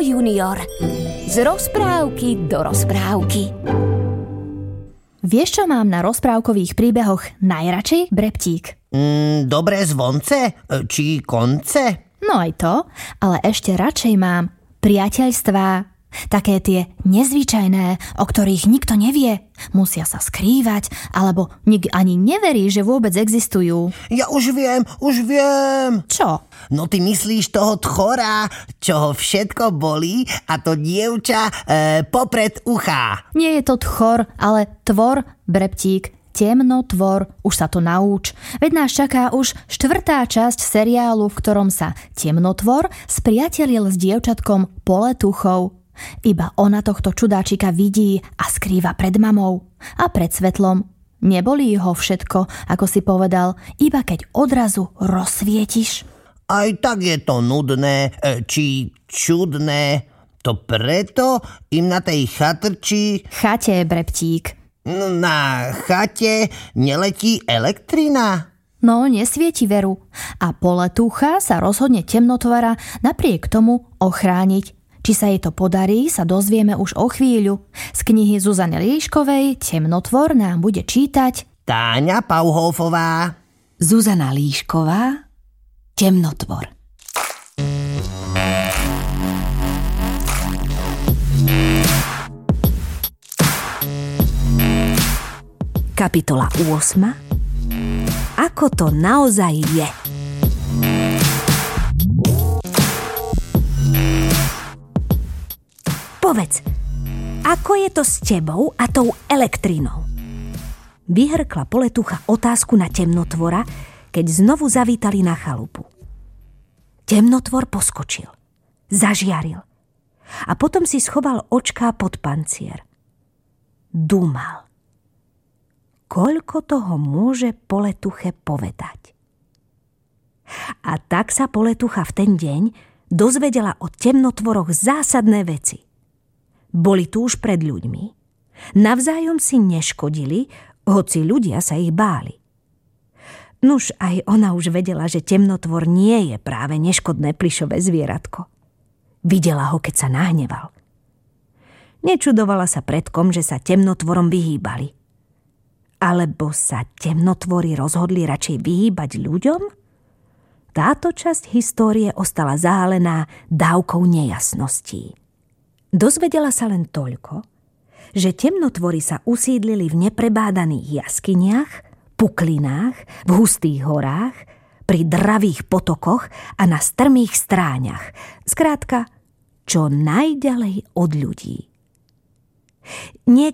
junior. Z rozprávky do rozprávky. Vieš, čo mám na rozprávkových príbehoch najradšej, Breptík? Dobré zvonce? Či konce? No aj to, ale ešte radšej mám priateľstvá. Také tie nezvyčajné, o ktorých nikto nevie. Musia sa skrývať, alebo nik ani neverí, že vôbec existujú. Ja už viem. Čo? No ty myslíš toho tchora, čo ho všetko bolí a to dievča popred ucha. Nie je to tchor, ale tvor, Breptík. Temnotvor, už sa to nauč. Veď nás čaká už 4. časť seriálu, v ktorom sa Temnotvor spriatelil s dievčatkom Poletuchou. Iba ona tohto čudáčika vidí a skrýva pred mamou a pred svetlom. Nebolí ho všetko, ako si povedal, iba keď odrazu rozsvietiš. Aj tak je to nudné, či čudné. To preto im na tej chate, Breptík. Na chate neletí elektrina? No, nesvieti veru. A Poletucha sa rozhodne Temnotvora napriek tomu ochrániť. Či sa jej to podarí, sa dozvieme už o chvíľu. Z knihy Zuzany Líškovej Temnotvor nám bude čítať Táňa Pauhofová. Zuzana Líšková Temnotvor. Kapitola 8. Ako to naozaj je. Povedz, ako je to s tebou a tou elektrinou? Vyhrkla Poletucha otázku na Temnotvora, keď znovu zavítali na chalupu. Temnotvor poskočil, zažiaril a potom si schoval očká pod pancier. Dúmal. Koľko toho môže Poletuche povedať? A tak sa Poletucha v ten deň dozvedela o Temnotvoroch zásadné veci. Boli tu už pred ľuďmi. Navzájom si neškodili, hoci ľudia sa ich báli. Nuž aj ona už vedela, že Temnotvor nie je práve neškodné plyšové zvieratko. Videla ho, keď sa nahneval. Nečudovala sa predkom, že sa Temnotvorom vyhýbali. Alebo sa Temnotvori rozhodli radšej vyhýbať ľuďom? Táto časť histórie ostala zahalená dávkou nejasností. Dozvedela sa len toľko, že Temnotvori sa usídlili v neprebádaných jaskyniach, puklinách, v hustých horách, pri dravých potokoch a na strmých stráňach. Skrátka, čo najďalej od ľudí.